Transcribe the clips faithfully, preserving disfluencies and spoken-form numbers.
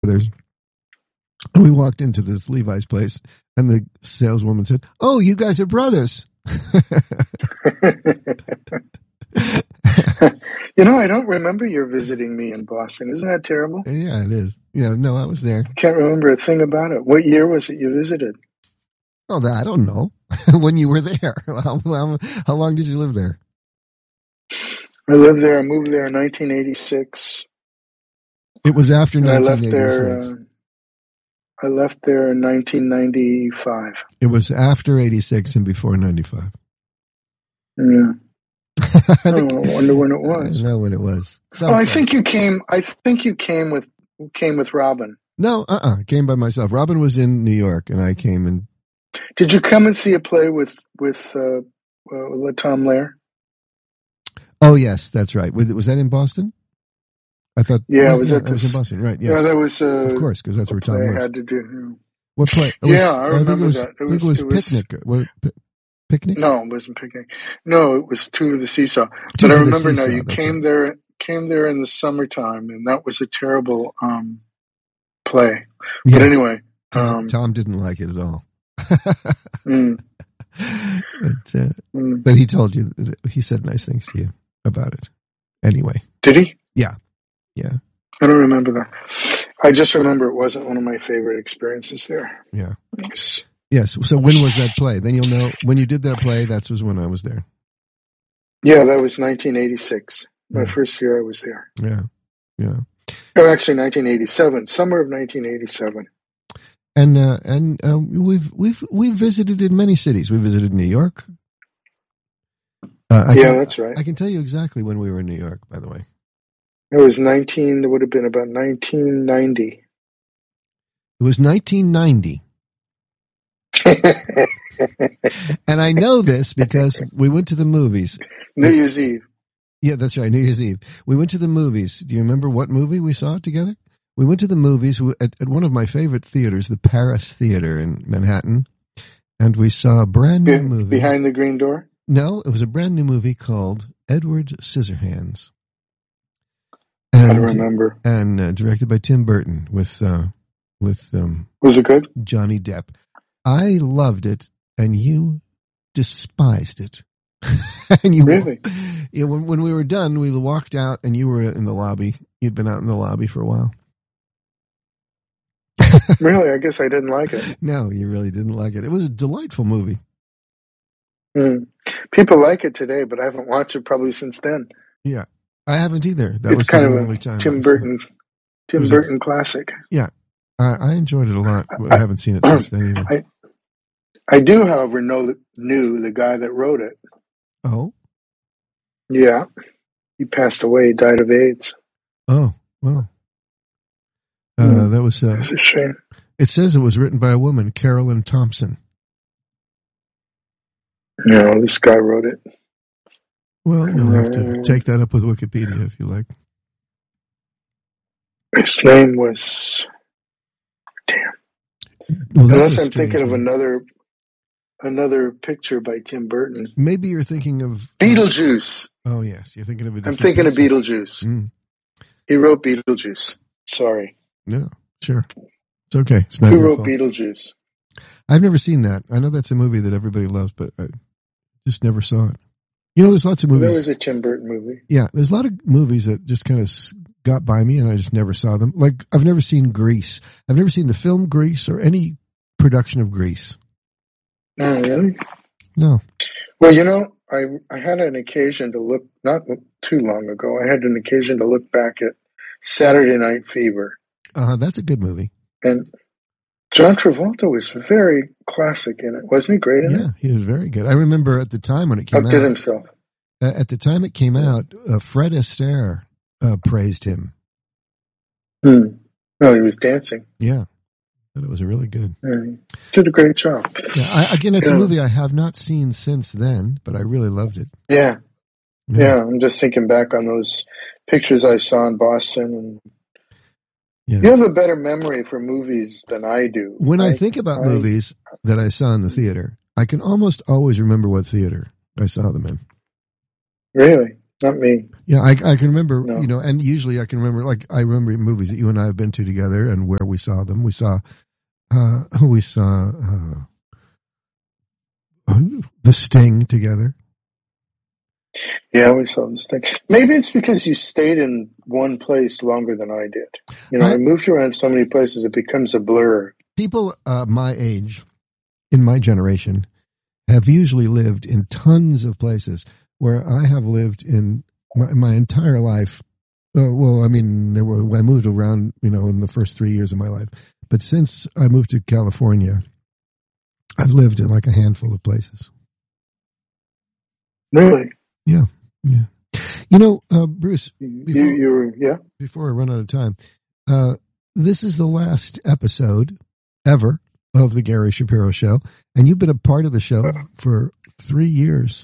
brothers. And we walked into this Levi's place, and the saleswoman said, "Oh, you guys are brothers." You know, I don't remember you visiting me in Boston. Isn't that terrible? Yeah, it is. Yeah, no, I was there. I can't remember a thing about it. What year was it you visited? Oh, I don't know. When you were there. How, how, how long did you live there? I lived there. I moved there in nineteen eighty-six. It was after And I nineteen eighty-six. left there. Uh, I left there in nineteen ninety-five. It was after eighty-six and before ninety-five. Yeah. I, I think, don't wonder when it was. I know when it was. Sometime. Oh, I think you came. I think you came with came with Robin. No, uh, uh-uh, uh, came by myself. Robin was in New York, and I came and. Did you come and see a play with with uh, uh, Tom Lehrer? Oh yes, that's right. Was, was that in Boston? I thought. Yeah, oh, was yeah, that, that was in Boston, right? Yes. Yeah, that was. Uh, of course, because that's where Tom I was. had to do. What play? It Yeah, was, I remember I think it was, that. It I was, think it was it was Picnic. What, p- picnic? No, it wasn't Picnic. No, it was Two of the Seesaw. Two but I of the remember Seesaw, now. You that's came right. there. Came there in the summertime, and that was a terrible um, play. Yes. But anyway, Tom, um, Tom didn't like it at all. mm, but, uh, mm. but he told you, that he said nice things to you about it. Anyway. Did he? Yeah. Yeah. I don't remember that. I just remember it wasn't one of my favorite experiences there. Yeah. Yes. Yes. So when was that play? Then you'll know when you did that play. That was when I was there. Yeah, that was nineteen eighty-six. My Yeah. first year I was there. Yeah. Yeah. Oh, actually, nineteen eighty-seven. Summer of nineteen eighty-seven. And uh, and uh, we've we've we've visited in many cities. We visited New York. Uh, I yeah, can, that's right. I can tell you exactly when we were in New York. By the way, it was nineteen. It would have been about nineteen ninety. It was nineteen ninety. And I know this because we went to the movies. New Year's Eve. Yeah, that's right. New Year's Eve. We went to the movies. Do you remember what movie we saw together? We went to the movies at, at one of my favorite theaters, the Paris Theater in Manhattan, and we saw a brand new Be- movie. Behind the Green Door? No, it was a brand new movie called Edward Scissorhands. And, I don't remember. And uh, directed by Tim Burton with uh, with um, was it good? Johnny Depp. I loved it, and you despised it. And you really? Yeah, when, when we were done, we walked out, and you were in the lobby. You'd been out in the lobby for a while. Really? I guess I didn't like it. No, you really didn't like it. It was a delightful movie. Mm. People like it today, but I haven't watched it probably since then. Yeah, I haven't either. That it's was kind the of only a time Tim Burton, Tim Burton a, classic. Yeah, I, I enjoyed it a lot. But I, I haven't seen it since then either. I, I do, however, know that, knew the guy that wrote it. Oh? Yeah. He passed away. He died of AIDS. Oh, well. Uh, mm. That was... Uh, it's a shame. It says it was written by a woman, Carolyn Thompson. No, this guy wrote it. Well, you'll have to take that up with Wikipedia if you like. His name was... Damn. Well, Unless I'm thinking name. of another... Another picture by Tim Burton. Maybe you're thinking of Beetlejuice. Oh yes, you're thinking of a. I'm thinking picture. of Beetlejuice. Mm. He wrote Beetlejuice. Sorry. Yeah, sure. It's okay. It's not Who your wrote fault. Beetlejuice? I've never seen that. I know that's a movie that everybody loves, but I just never saw it. You know, there's lots of movies. There was a Tim Burton movie. Yeah, there's a lot of movies that just kind of got by me, and I just never saw them. Like I've never seen Grease. I've never seen the film Grease or any production of Grease. Oh, really? No. Well, you know, I I had an occasion to look, not too long ago, I had an occasion to look back at Saturday Night Fever. Uh, that's a good movie. And John Travolta was very classic in it. Wasn't he great in yeah, it? Yeah, he was very good. I remember at the time when it came Outdid out. himself. Uh, at the time it came out, uh, Fred Astaire uh, praised him. Hmm. No, he was dancing. Yeah. But it was a really good. Mm. Did a great job. Yeah, I, again, it's yeah. a movie I have not seen since then, but I really loved it. Yeah. yeah. Yeah. I'm just thinking back on those pictures I saw in Boston. And yeah. You have a better memory for movies than I do. When I, I think about I, movies that I saw in the theater, I can almost always remember what theater I saw them in. Really? not me. Yeah, I, I can remember, No. you know, and usually I can remember, like, I remember movies that you and I have been to together and where we saw them. We saw, uh, we saw, uh, The Sting together. Yeah, we saw this thing. Maybe it's because you stayed in one place longer than I did. You know, I, I moved around so many places, it becomes a blur. People uh, my age, in my generation, have usually lived in tons of places, where I have lived in my, my entire life. Uh, well, I mean, there were, I moved around, you know, in the first three years of my life. But since I moved to California, I've lived in like a handful of places. Really? Yeah, yeah. You know, uh, Bruce, before, you, you were, yeah? before I run out of time, uh, this is the last episode ever of the Gary Shapiro Show, and you've been a part of the show for three years.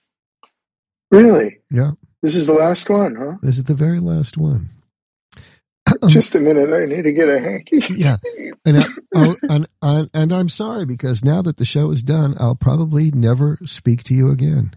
Really? Yeah. This is the last one, huh? This is the very last one. Just a minute, I need to get a hanky. Yeah, and, I, I'll, and, and and I'm sorry, because now that the show is done, I'll probably never speak to you again.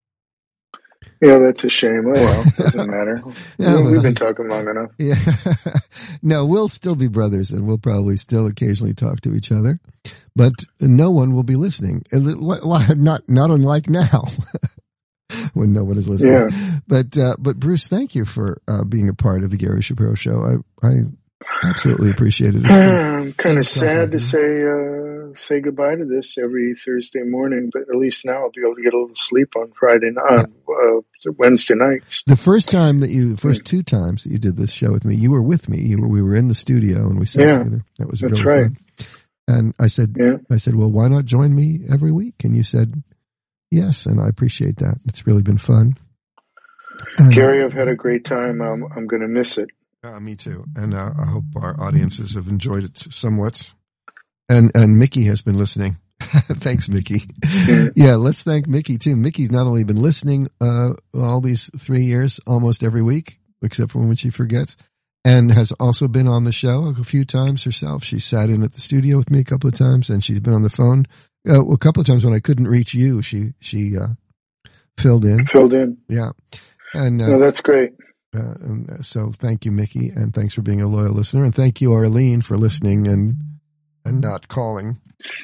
Yeah, that's a shame. Oh well, doesn't matter. Yeah, We've well, been talking long enough. Yeah. No, we'll still be brothers, and we'll probably still occasionally talk to each other, but no one will be listening. Not not unlike now, when no one is listening. Yeah. But uh, but Bruce, thank you for uh, being a part of the Gary Shapiro Show. I I absolutely appreciate it. I'm kind of sad to say uh, say goodbye to this every Thursday morning, but at least now I'll be able to get a little sleep on Friday night, uh, Wednesday nights. The first time that you, first two times that you did this show with me, you were with me. You were, we were in the studio and we sat yeah, together. That was that's really right. fun. And I said, yeah. I said, well, why not join me every week? And you said, yes, and I appreciate that. It's really been fun. And, Gary, I've had a great time. Um, I'm going to miss it. Uh, me too. And uh, I hope our audiences have enjoyed it somewhat. And and Mickey has been listening. Thanks, Mickey. Yeah. Yeah, let's thank Mickey too. Mickey's not only been listening uh, all these three years, almost every week, except for when she forgets, and has also been on the show a few times herself. She sat in at the studio with me a couple of times, and she's been on the phone uh, a couple of times when I couldn't reach you. She she uh, filled in. Filled in. Yeah, and uh, no, that's great. Uh, and so thank you, Mickey, and thanks for being a loyal listener, and thank you, Arlene, for listening and and not calling.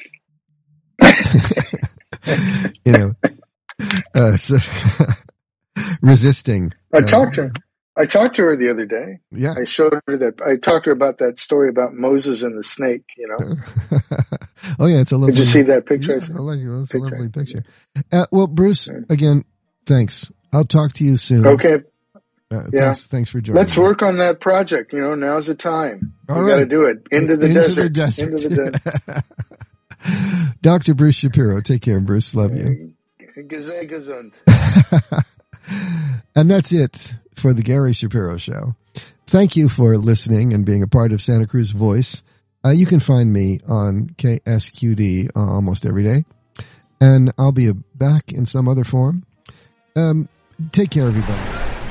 You know, uh, so resisting. I uh, talked to her. I talked to her the other day. Yeah, I showed her that. I talked to her about that story about Moses and the snake. You know. Oh yeah, it's a lovely. Did you see that picture? Yeah, I like it. It's picture. a lovely picture. Uh, well, Bruce, again, thanks. I'll talk to you soon. Okay. Uh, yeah. Thanks, thanks for joining. Let's me. work on that project. You know, now's the time. All we right. got to do it. Into the Into desert. the desert. Into the desert. Doctor Bruce Shapiro. Take care, Bruce. Love you. Gesund, gesund. And that's it for the Gary Shapiro Show. Thank you for listening and being a part of Santa Cruz Voice. Uh, you can find me on K S Q D uh, almost every day. And I'll be back in some other form. Um, take care, everybody.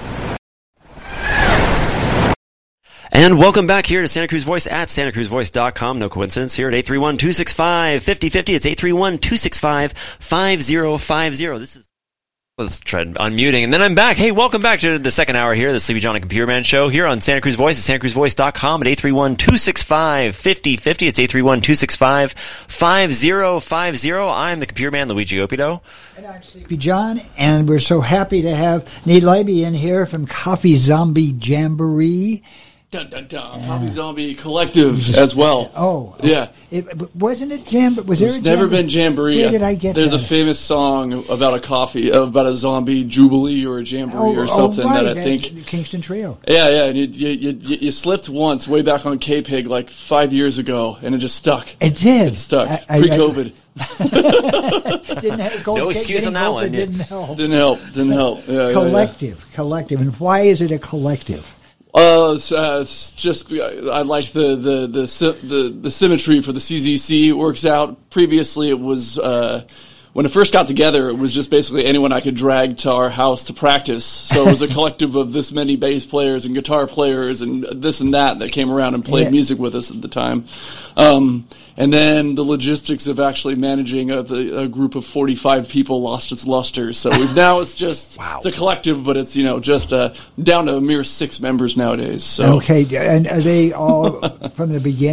And welcome back here to Santa Cruz Voice at santa cruz voice dot com. No coincidence here at eight three one, two six five, five zero five zero. It's eight three one, two six five, five zero five zero. This is, let's try unmuting. And then I'm back. Hey, welcome back to the second hour here, the Sleepy John and Computer Man show here on Santa Cruz Voice at santa cruz voice dot com at eight three one, two six five, five zero five zero. It's eight three one, two six five, five zero five zero. I'm the Computer Man, Luigi Opido. And I'm Sleepy John, and we're so happy to have Nate Leiby in here from Coffee Zombie Jamboree. Dun, dun, dun. Coffee Zombie Collective as well. Oh, yeah. It, wasn't it Jam? Was there? It's a never jamboree? been Jamboree. Where did I get There's that? a famous song about a coffee, about a zombie jubilee or a jamboree oh, or something oh, right. that I That's think. the Kingston Trio. Yeah, yeah. And you, you, you, you slipped once way back on K-Pig like five years ago, and it just stuck. It did. It stuck. I, I, Pre-COVID. I, didn't have, go, No excuse on that COVID one. Didn't help. Didn't help. Didn't help. Yeah, yeah, collective, yeah. collective. And why is it a collective? Uh, it's, uh, it's just I like the the the the the symmetry for the C Z C. It works out. Previously, it was uh, when it first got together, it was just basically anyone I could drag to our house to practice. So it was a collective of this many bass players and guitar players and this and that that came around and played Yeah. music with us at the time. Um, and then the logistics of actually managing a, the, a group of forty-five people lost its luster. So we've, now it's just Wow. it's a collective, but it's you know just uh, down to a mere six members nowadays. So Okay, and are they all from the beginning?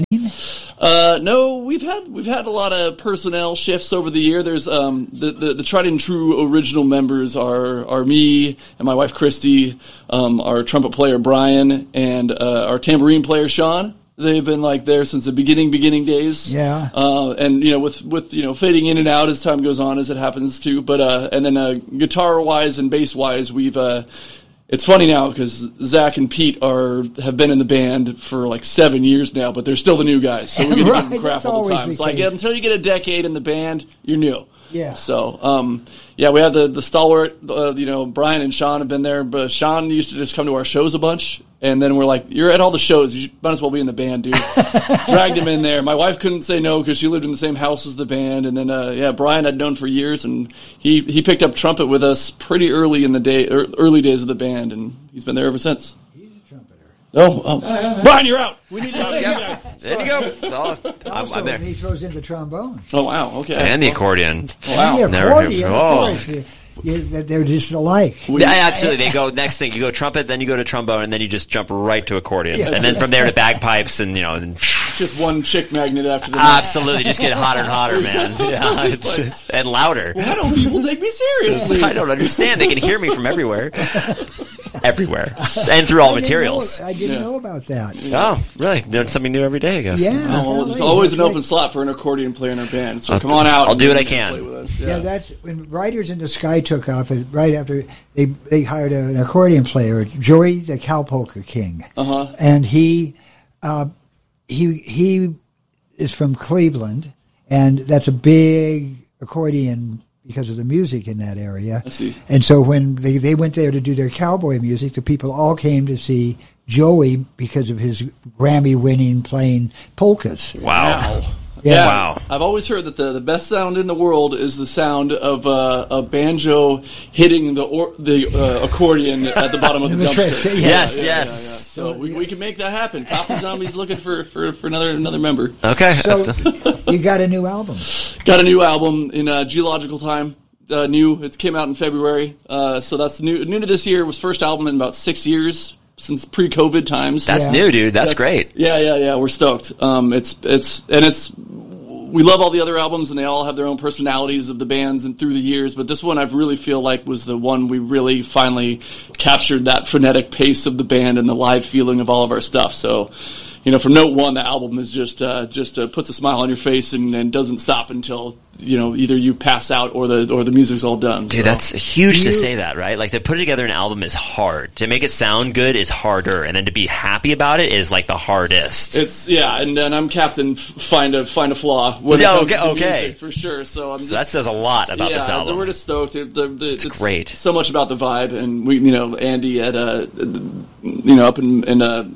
Uh, no, we've had we've had a lot of personnel shifts over the year. There's um the, the, the tried and true original members are are me and my wife Christy, um, our trumpet player Brian, and uh, our tambourine player Sean. They've been like there since the beginning beginning days. Yeah. Uh, and you know with with you know fading in and out as time goes on as it happens to. But uh, and then uh, guitar wise and bass wise, we've uh. It's funny now because Zach and Pete are have been in the band for like seven years now, but they're still the new guys. So we get Right, to give them crap that's all the always time. the It's like case. yeah, until you get a decade in the band, you're new. Yeah. So um, yeah, we have the the stalwart. Uh, you know, Brian and Sean have been there, but Sean used to just come to our shows a bunch. And then we're like, you're at all the shows. You might as well be in the band, dude. Dragged him in there. My wife couldn't say no because she lived in the same house as the band. And then, uh, yeah, Brian I'd known for years, and he, he picked up trumpet with us pretty early in the day, er, early days of the band, and he's been there ever since. He's a trumpeter. Oh, oh. Brian, you're out. We need you. Yep. There you go. Oh, I'm, Also, I'm there. he throws in the trombone. Oh, wow. Okay. And the accordion. Wow. The Never accordion, heard- of oh. course. You- you- they're just alike. We- Yeah, absolutely. They go next thing. You go trumpet, then you go to trombone, and then you just jump right to accordion, Yeah. and then from there to bagpipes, and you know, and Just one chick magnet after the next. absolutely just get hotter and hotter, man. Yeah, it's just and louder. Why don't people take me seriously? I don't understand. They can hear me from everywhere, everywhere, and through all I didn't materials. know- I didn't Yeah. know about that. Oh, really? Learn something new every day, I guess. Yeah. Oh, well, there's Golly, always that's an open right. slot for an accordion player in our band. So I'll- come on out. I'll and do what I play can. with us. Yeah, that's when Riders in the Sky took off. it- Right after they they hired an accordion player, Joey the Cowpolka King, Uh-huh. and he uh, he he is from Cleveland, and that's a big accordion because of the music in that area. I see. And so when they they went there to do their cowboy music, the people all came to see Joey because of his Grammy-winning playing polkas. Wow. Yeah. Wow. I've always heard that the, the best sound in the world is the sound of uh, a banjo hitting the or, the uh, accordion at the bottom of the The dumpster. trick, Yeah, Yes, yeah, yeah, yes. yeah. So we, we can make that happen. Coffee Zombie's looking for, for, for another another member. Okay. So you got a new album. Got a new album in uh, Geological Time. Uh, new. It came out in February. Uh, so that's new. New to this year. It was first album in about six years since pre-COVID times. That's Yeah. new, dude. That's, great. Yeah, yeah, yeah. We're stoked. Um, it's it's and it's we love all the other albums, and they all have their own personalities of the bands and through the years. But this one, I really feel like was the one we really finally captured that frenetic pace of the band and the live feeling of all of our stuff. So, you know, from note one, the album is just uh, just uh, puts a smile on your face and, and doesn't stop until you know either you pass out or the or the music's all done. Dude, So- that's huge to You- say that, right? Like to put together an album is hard. To make it sound good is harder, and then to be happy about it is like the hardest. It's yeah, and, and I'm Captain f- find a find a flaw. When it Yeah, comes okay, to the okay. music, for sure. So I'm So just, that says a lot about yeah, this so album. we're just stoked. It, the, the, it's, great. So much about the vibe, and we, you know, Andy at uh, you know, up in, in uh,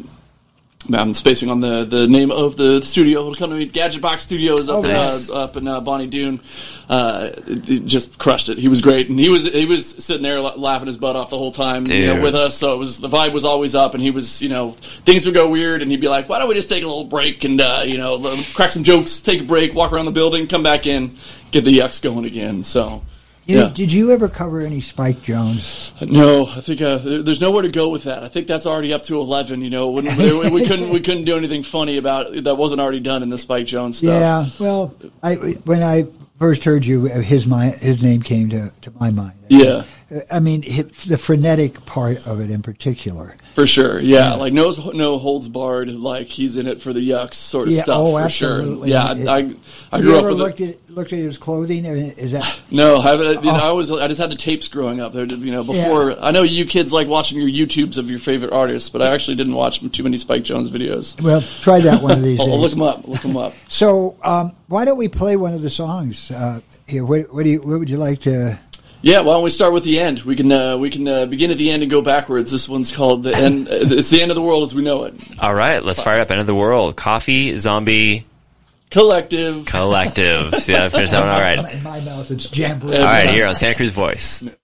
I'm spacing on the, the name of the studio. It'll come to me. Gadget Box Studios up Oh, in, nice. uh, up in uh, Bonnie Doon. Uh, it just crushed it. He was great, and he was he was sitting there la- laughing his butt off the whole time, you know, Dude. with us. So it was the vibe was always up, and he was, you know, things would go weird, and he'd be like, "Why don't we just take a little break and uh, you know, crack some jokes, take a break, walk around the building, come back in, get the yucks going again." So. You, Yeah. Did you ever cover any Spike Jones? No, I think uh, there- there's nowhere to go with that. I think that's already up to eleven. You know, when, we, we couldn't we couldn't do anything funny about it that wasn't already done in the Spike Jones stuff. Yeah. Well, I when I first heard you, his my his name came to, to my mind. Yeah. I mean, hi- the frenetic part of it in particular. For sure, yeah, like no no holds barred, like he's in it for the yucks sort of Yeah, stuff. oh, for absolutely. sure, yeah. It- I I Have grew you up ever with looked it. at looked at his clothing? I mean, is that No, I haven't. You know, Oh. I was I just had the tapes growing up. There, you know, before I know you kids like watching your YouTubes of your favorite artists, but I actually didn't watch too many Spike Jones videos. well? Try that one of these I'll, days. I'll look them up. Look them up. So, um, why don't we play one of the songs uh, here? What, what do you? What would you like to? Yeah, why don't we start with the end? We can uh, we can uh, begin at the end and go backwards. This one's called the end. It's the end of the world as we know it. All right, let's fire up End of the World. Coffee Zombie Collective. Collective. See, I finished that one. All right. In my mouth, it's jamboree. All right, here on Santa Cruz Voice.